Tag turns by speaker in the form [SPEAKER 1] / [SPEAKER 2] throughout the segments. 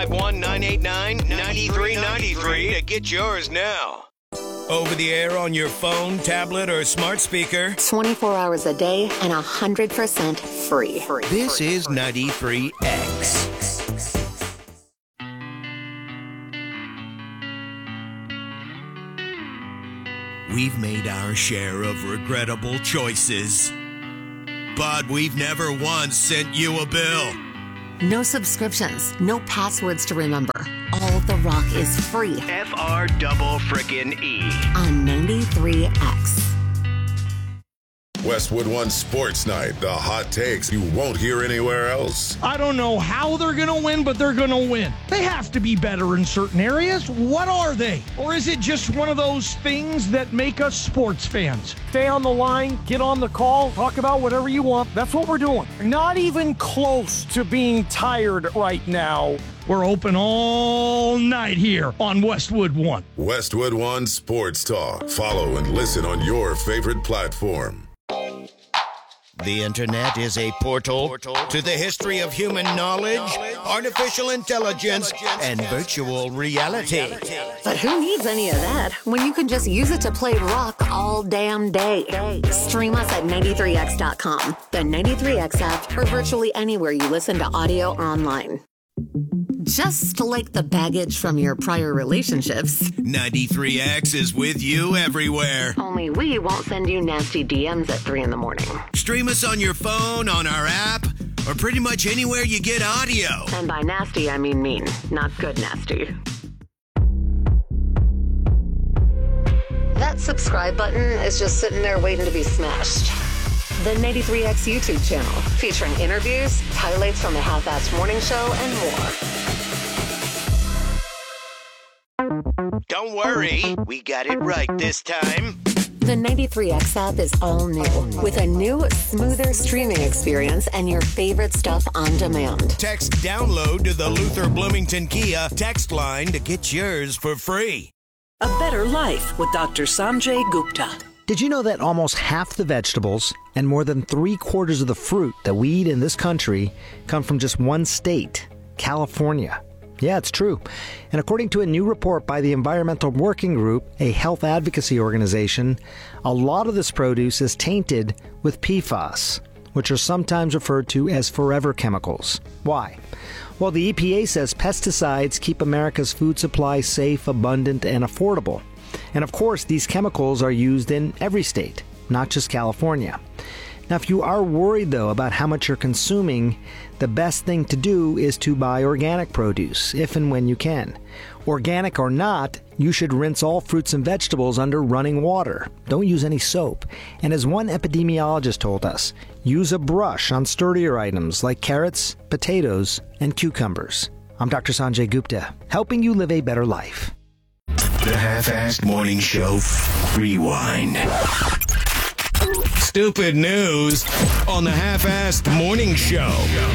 [SPEAKER 1] 1-989-9393 to get yours now. Over the air on your phone, tablet, or smart speaker.
[SPEAKER 2] 24 hours a day and 100% free.
[SPEAKER 1] This is 93X. We've made our share of regrettable choices, but we've never once sent you a bill.
[SPEAKER 2] No subscriptions, no passwords to remember. All the rock is free.
[SPEAKER 1] FR double frickin' E.
[SPEAKER 2] On 93X.
[SPEAKER 3] Westwood One Sports Night. The hot takes you won't hear anywhere else.
[SPEAKER 4] I don't know how they're going to win, but they're going to win. They have to be better in certain areas. What are they? Or is it just one of those things that make us sports fans? Stay on the line, get on the call, talk about whatever you want. That's what we're doing. Not even close to being tired right now. We're open all night here on Westwood One.
[SPEAKER 3] Westwood One Sports Talk. Follow and listen on your favorite platform.
[SPEAKER 1] The internet is a portal to the history of human knowledge, artificial intelligence, and virtual reality.
[SPEAKER 2] But who needs any of that when you can just use it to play rock all damn day? Stream us at 93x.com, the 93X app, or virtually anywhere you listen to audio or online. Just like the baggage from your prior relationships,
[SPEAKER 1] 93X is with you everywhere.
[SPEAKER 2] only we won't send you nasty DMs at 3 in the morning.
[SPEAKER 1] Stream us on your phone, on our app, or pretty much anywhere you get audio.
[SPEAKER 2] And by nasty, I mean mean, not good nasty. That subscribe button is just sitting there waiting to be smashed. The 93X YouTube channel, featuring interviews, highlights from the Half-Assed Morning Show, and more.
[SPEAKER 1] Don't worry, we got it right this time.
[SPEAKER 2] The 93X app is all new, with a new, smoother streaming experience and your favorite stuff on demand.
[SPEAKER 1] Text download to the Luther Bloomington Kia text line to get yours for free.
[SPEAKER 5] A Better Life with Dr. Sanjay Gupta.
[SPEAKER 6] Did you know that almost half the vegetables and more than 3/4 of the fruit that we eat in this country come from just one state, California? Yeah, it's true. And according to a new report by the Environmental Working Group, a health advocacy organization, a lot of this produce is tainted with PFAS, which are sometimes referred to as forever chemicals. Why? Well, the EPA says pesticides keep America's food supply safe, abundant, and affordable. And of course, these chemicals are used in every state, not just California. Now, if you are worried, though, about how much you're consuming, the best thing to do is to buy organic produce, if and when you can. Organic or not, you should rinse all fruits and vegetables under running water. Don't use any soap. And as one epidemiologist told us, use a brush on sturdier items like carrots, potatoes, and cucumbers. I'm Dr. Sanjay Gupta, helping you live a better life.
[SPEAKER 1] The Half-Assed Morning Show Rewind. Stupid news on the Half-Assed Morning Show.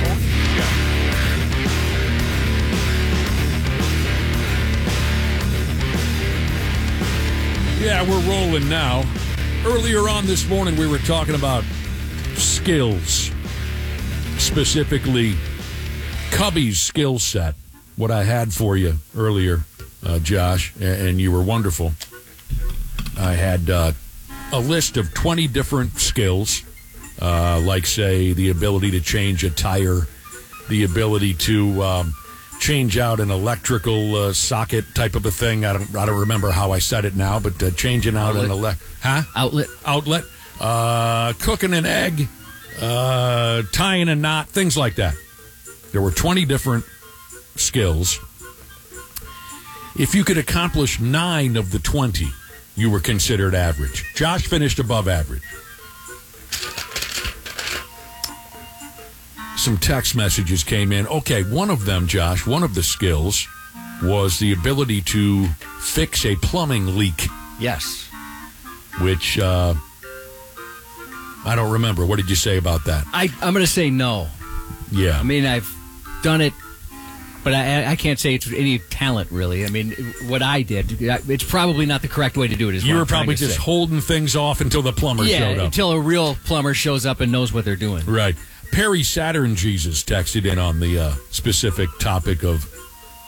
[SPEAKER 7] Yeah, we're rolling now. Earlier on this morning, we were talking about skills, specifically Cubby's skill set, what I had for you earlier, Josh, and you were wonderful. I had a list of 20 different skills, like, say, the ability to change a tire, the ability to change out an electrical socket type of a thing. I don't remember how I said it now, but changing out an outlet, cooking an egg, tying a knot, things like that. There were 20 different skills. If you could accomplish 9 of the 20, you were considered average. Josh finished above average. Some text messages came in. Okay, one of them, Josh, one of the skills was the ability to fix a plumbing leak.
[SPEAKER 6] Yes.
[SPEAKER 7] Which, I don't remember. What did you say about that?
[SPEAKER 8] I'm going to say no.
[SPEAKER 7] Yeah.
[SPEAKER 8] I mean, I've done it, but I can't say it's any talent, really. I mean, what I did, it's probably not the correct way to do it.
[SPEAKER 7] You were probably just holding things off until the plumber showed up.
[SPEAKER 8] Until a real plumber shows up and knows what they're doing.
[SPEAKER 7] Right. Perry Saturn Jesus texted in on the specific topic of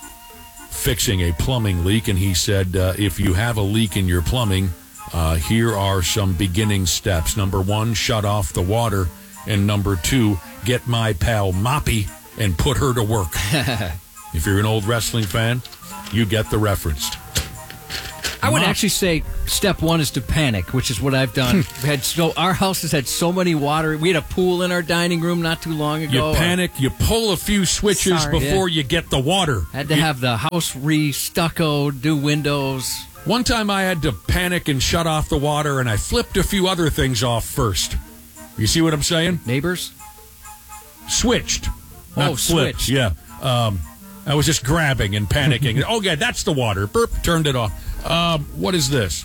[SPEAKER 7] fixing a plumbing leak, and he said, if you have a leak in your plumbing, here are some beginning steps. Number 1, shut off the water. And number 2, get my pal Moppy and put her to work. If you're an old wrestling fan, you get the reference.
[SPEAKER 8] I would actually say step 1 is to panic, which is what I've done. Our house has had so many water. We had a pool in our dining room not too long ago.
[SPEAKER 7] You panic, you pull a few switches before you get the water.
[SPEAKER 8] Had to have the house re-stuccoed, do windows.
[SPEAKER 7] One time I had to panic and shut off the water, and I flipped a few other things off first. You see what I'm saying?
[SPEAKER 8] Neighbors?
[SPEAKER 7] Switched. Not flipped.
[SPEAKER 8] Switched.
[SPEAKER 7] Yeah. I was just grabbing and panicking. Oh, yeah, that's the water. Burp, turned it off. What is this?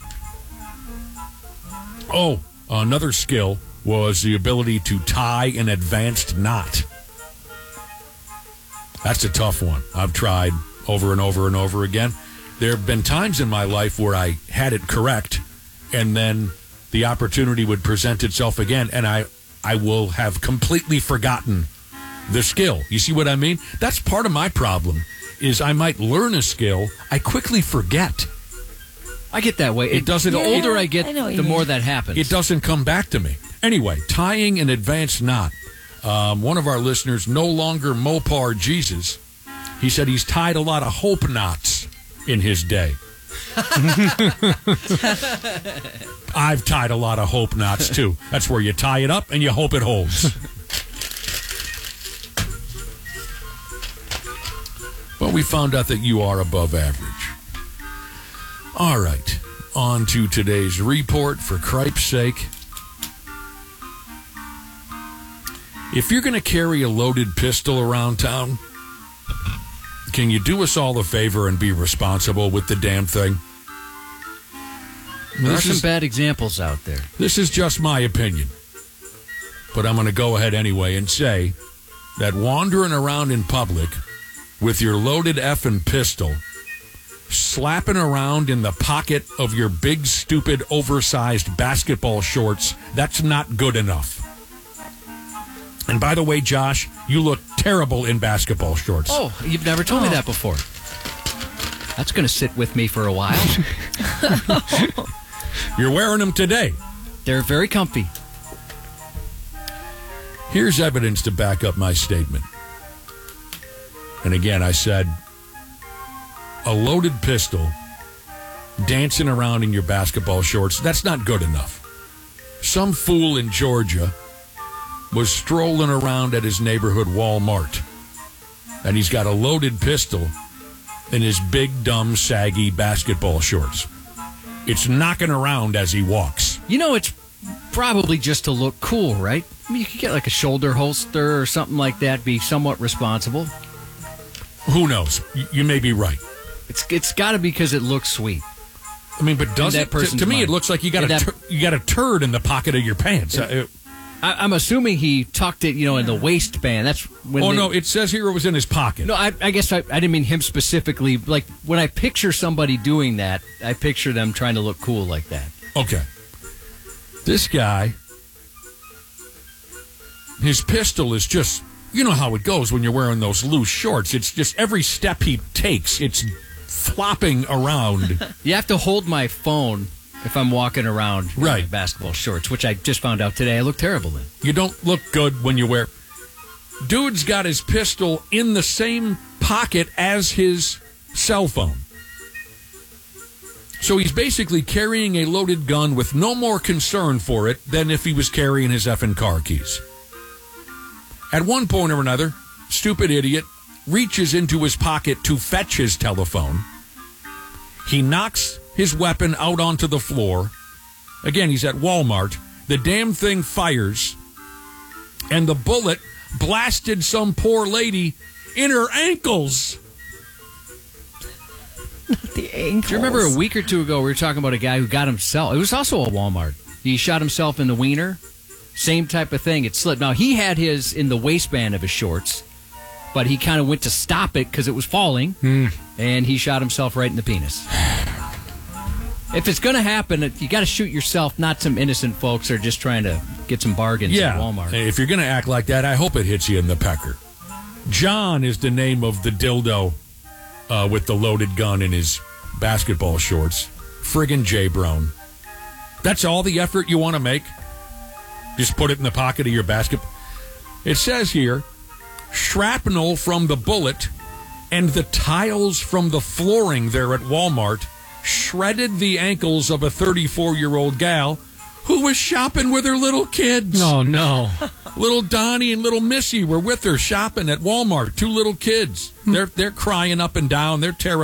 [SPEAKER 7] Oh, another skill was the ability to tie an advanced knot. That's a tough one. I've tried over and over and over again. There have been times in my life where I had it correct, and then the opportunity would present itself again, and I will have completely forgotten the skill. You see what I mean? That's part of my problem, is I might learn a skill, I quickly forget.
[SPEAKER 8] I get that way. The older I get, the more that happens.
[SPEAKER 7] It doesn't come back to me. Anyway, tying an advanced knot. One of our listeners, No Longer Mopar Jesus, he said he's tied a lot of hope knots in his day. I've tied a lot of hope knots, too. That's where you tie it up and you hope it holds. But we found out that you are above average. All right, on to today's report, for cripe's sake. If you're going to carry a loaded pistol around town, can you do us all a favor and be responsible with the damn thing?
[SPEAKER 8] There are some bad examples out there.
[SPEAKER 7] This is just my opinion. But I'm going to go ahead anyway and say that wandering around in public with your loaded effing pistol, slapping around in the pocket of your big, stupid, oversized basketball shorts, that's not good enough. And by the way, Josh, you look terrible in basketball shorts.
[SPEAKER 8] Oh, you've never told me that before. That's going to sit with me for a while.
[SPEAKER 7] You're wearing them today.
[SPEAKER 8] They're very comfy.
[SPEAKER 7] Here's evidence to back up my statement. And again, I said, a loaded pistol dancing around in your basketball shorts, that's not good enough. Some fool in Georgia was strolling around at his neighborhood Walmart, and he's got a loaded pistol in his big, dumb, saggy basketball shorts. It's knocking around as he walks.
[SPEAKER 8] You know, it's probably just to look cool, right? I mean, you could get like a shoulder holster or something like that, be somewhat responsible.
[SPEAKER 7] Who knows? You may be right.
[SPEAKER 8] It's got to be because it looks sweet.
[SPEAKER 7] I mean, but does it? To me, it looks like you got a turd in the pocket of your pants.
[SPEAKER 8] I'm assuming he tucked it, in the waistband. That's when.
[SPEAKER 7] No, it says here it was in his pocket.
[SPEAKER 8] No, I guess I didn't mean him specifically. Like when I picture somebody doing that, I picture them trying to look cool like that.
[SPEAKER 7] Okay. This guy, his pistol is just, you know how it goes when you're wearing those loose shorts. It's just every step he takes, it's flopping around.
[SPEAKER 8] You have to hold my phone if I'm walking around in my basketball shorts, which I just found out today I look terrible in.
[SPEAKER 7] You don't look good when you wear. Dude's got his pistol in the same pocket as his cell phone. So he's basically carrying a loaded gun with no more concern for it than if he was carrying his effing car keys. At one point or another, stupid idiot reaches into his pocket to fetch his telephone. He knocks his weapon out onto the floor. Again, he's at Walmart. The damn thing fires, and the bullet blasted some poor lady in her ankles.
[SPEAKER 9] Not the ankles.
[SPEAKER 8] Do you remember a week or two ago we were talking about a guy who got himself? It was also a Walmart. He shot himself in the wiener. Same type of thing. It slipped. Now, he had his in the waistband of his shorts, but he kind of went to stop it because it was falling, and he shot himself right in the penis. If it's going to happen, you got to shoot yourself, not some innocent folks who are just trying to get some bargains at Walmart.
[SPEAKER 7] If you're going to act like that, I hope it hits you in the pecker. John is the name of the dildo with the loaded gun in his basketball shorts. Friggin' Jay Brown. That's all the effort you want to make? Just put it in the pocket of your basket. It says here, shrapnel from the bullet and the tiles from the flooring there at Walmart shredded the ankles of a 34-year-old gal who was shopping with her little kids.
[SPEAKER 8] Oh, no.
[SPEAKER 7] Little Donnie and little Missy were with her shopping at Walmart. 2 little kids. They're crying up and down. They're terrified.